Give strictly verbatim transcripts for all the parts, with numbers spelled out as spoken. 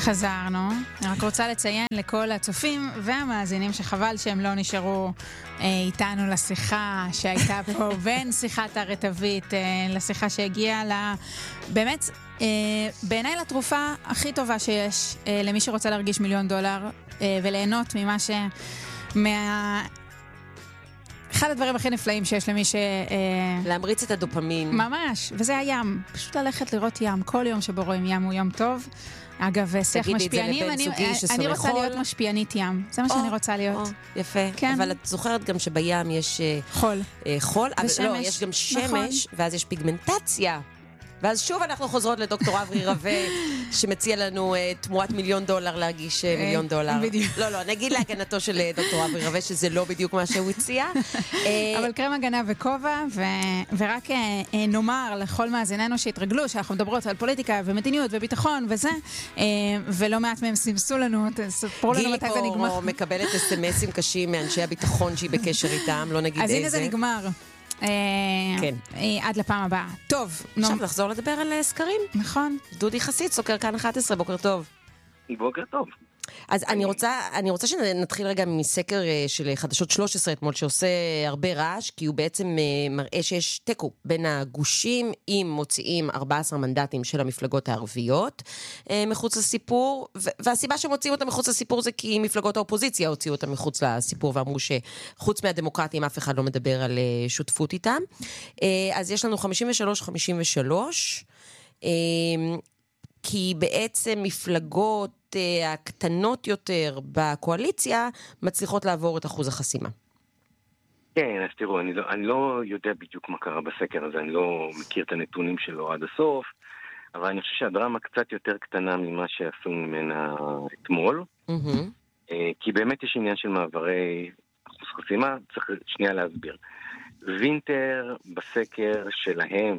חזרנו. אני רק רוצה לציין לכל הצופים והמאזינים שחבל שהם לא נשארו אה, איתנו לשיחה שהייתה פה בין שיחת הרטבית אה, לשיחה שהגיעה לה, באמת אה, בעיניי לתרופה הכי טובה שיש אה, למי שרוצה להרגיש מיליון דולר אה, וליהנות ממה ש... מה... אחד הדברים הכי נפלאים שיש למי ש... להמריץ את הדופמין. ממש, וזה הים. פשוט ללכת לראות ים. כל יום שבו רואים ים הוא יום טוב. אגב, שיח משפיענים, אני, אני רוצה חול. להיות משפיענית ים. זה מה או, שאני רוצה להיות. או, יפה. כן. אבל את זוכרת גם שבים יש... חול. חול, אבל לא, יש גם שמש, נכון. ואז יש פיגמנטציה. ואז שוב אנחנו חוזרות לדוקטור אברי רווה, שמציע לנו uh, תמורת מיליון דולר להגיש uh, מיליון דולר. בדיוק. לא, לא, נגיד להגנתו של דוקטור אברי רווה, שזה לא בדיוק מה שהוא הציע. אבל קרם הגנה וכובע, ו... ורק uh, נאמר לכל מאזיננו שהתרגלו, שאנחנו מדברות על פוליטיקה ומדיניות וביטחון וזה, uh, ולא מעט מהם סימסו לנו, ספרו לנו מתי זה נגמר. גילי פה מקבלת אס-אמסים קשים מאנשי הביטחון שהיא בקשר איתם, לא נגיד איזה. אז הנה זה נגמר. כן. עד לפעם הבאה. טוב. עכשיו נחזור לדבר על סקרים. נכון. דודי חסיד, סוקר כאן אחת עשרה, בוקר טוב. בוקר טוב. אז אני רוצה, אני רוצה שנתחיל רגע מסקר של חדשות שלוש עשרה אתמול, שעושה הרבה רעש, כי הוא בעצם מראה שיש טקו בין הגושים, אם מוציאים ארבעה עשר מנדטים של המפלגות הערביות מחוץ לסיפור, והסיבה שמוציאים אותם מחוץ לסיפור זה כי מפלגות האופוזיציה הוציאו אותם מחוץ לסיפור, ואמרו שחוץ מהדמוקרטים אף אחד לא מדבר על שותפות איתם. אז יש לנו חמישים ושלוש חמישים ושלוש, כי בעצם מפלגות הקטנות יותר בקואליציה מצליחות לעבור את אחוז החסימה. כן, אז תראו, אני לא, אני לא יודע בדיוק מה קרה בסקר הזה, אני לא מכיר את הנתונים שלו עד הסוף, אבל אני חושב שהדרמה קצת יותר קטנה ממה שעשו ממנה אתמול, mm-hmm. כי באמת יש עניין של מעברי אחוז חסימה, צריך שנייה להסביר. וינטר בסקר שלהם,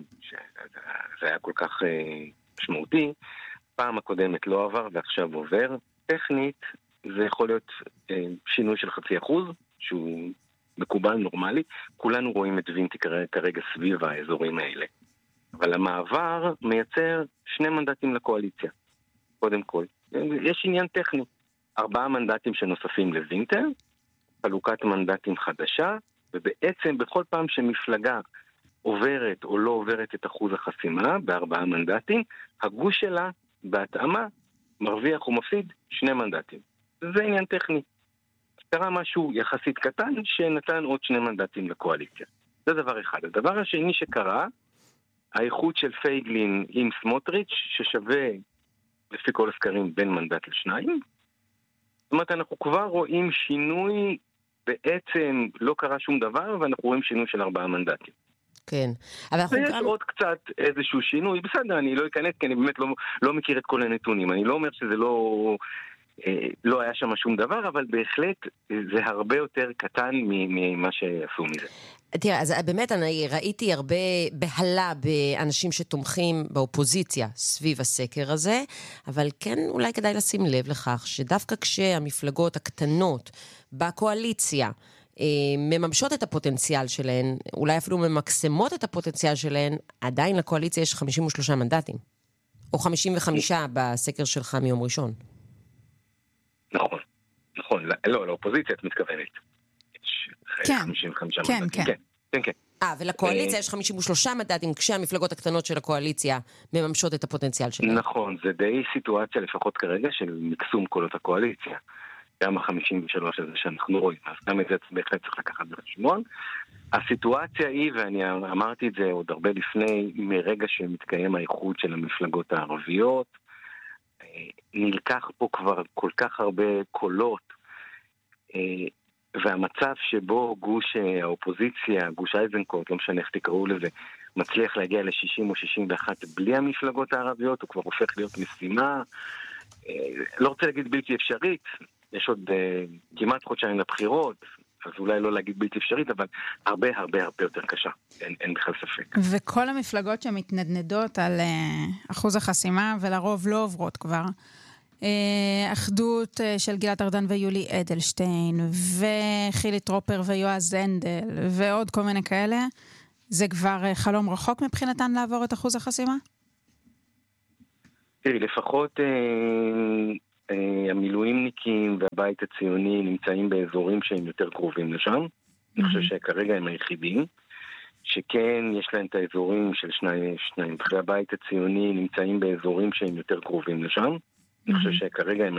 שזה היה כל כך משמעותי, פעם הקודמת לא עבר ועכשיו עובר. טכנית זה יכול להיות אה, שינוי של חצי אחוז, שהוא מקובל, נורמלי. כולנו רואים את וינטי כרגע, כרגע סביב האזורים האלה. אבל המעבר מייצר שני מנדטים לקואליציה. קודם כל, יש עניין טכני. ארבעה מנדטים שנוספים לוינטר, חלוקת מנדטים חדשה, ובעצם בכל פעם שמפלגה עוברת או לא עוברת את אחוז החסימה בארבעה מנדטים, הגוש שלה בהתאמה מרוויח ומפסיד שני מנדטים. זה עניין טכני. קרה משהו יחסית קטן שנתן עוד שני מנדטים לקואליציה. זה דבר אחד. הדבר השני שקרה, האיחוד של פייגלין עם סמוטריץ' ששווה לפי כל הסקרים בין מנדט לשניים. זאת אומרת, אנחנו כבר רואים שינוי, בעצם לא קרה שום דבר, ואנחנו רואים שינוי של ארבעה מנדטים. כן. ויש גם... עוד קצת איזשהו שינוי, בסדר, אני לא אכנס, כי אני באמת לא, לא מכיר את כל הנתונים, אני לא אומר שזה לא, אה, לא היה שם שום דבר, אבל בהחלט זה הרבה יותר קטן ממה שעשו מזה. תראה, אז באמת אני ראיתי הרבה בהלה באנשים שתומכים באופוזיציה סביב הסקר הזה, אבל כן אולי כדאי לשים לב לכך שדווקא כשהמפלגות הקטנות בקואליציה מממשות את הפוטנציאל שלהן, אולי אפילו ממקסמות את הפוטנציאל שלהן, עדיין לקואליציה יש חמישים ושלושה מנדטים. או חמישים וחמישה בסקר שלך מיום ראשון. נכון, נכון. לא, לאופוזיציה את מתכוונת. כן, חמישים וחמישה כן, מנדטים. כן. כן, כן. אה, ולקואליציה יש חמישים ושלושה מנדטים, כשהמפלגות הקטנות של הקואליציה מממשות את הפוטנציאל שלהן. נכון, זה די סיטואציה לפחות כרגע של מקסום קולות הקואליציה. גם ה-חמישים ושלוש הזה שאנחנו רואים, אז גם את זה בהחלט צריך לקחת בחשבון. הסיטואציה היא, ואני אמרתי את זה עוד הרבה לפני, מרגע שמתקיים האיחוד של המפלגות הערביות, נלקח פה כבר כל כך הרבה קולות, והמצב שבו גוש האופוזיציה, גוש אייזנקוט, לא משנה איך תקראו לזה, מצליח להגיע ל-שישים או שישים ואחת בלי המפלגות הערביות, הוא כבר הופך להיות משימה, לא רוצה להגיד בלתי אפשרית, יש עוד uh, כמעט חודשיים לבחירות, אז אולי לא להגיד בלתי אפשרית, אבל הרבה הרבה הרבה יותר קשה, אין, אין בכלל ספק. וכל המפלגות שמתנדנדות על uh, אחוז החסימה, ולרוב לא עוברות כבר, uh, אחדות uh, של גלעד ארדן ויולי אדלשטיין, וחילי טרופר ויועז זנדל, ועוד כל מיני כאלה, זה כבר uh, חלום רחוק מבחינתן לעבור את אחוז החסימה? תראי, לפחות אה, אה, המילואימניקים והבית הציוני נמצאים באזורים שהם יותר קרובים לשם. Mm-hmm. אני חושב שכרגע הם היחידים. שכן יש להם את האזורים של שניים, שניים. והבית הציוני נמצאים באזורים שהם יותר קרובים לשם. Mm-hmm. אני חושב שכרגע הם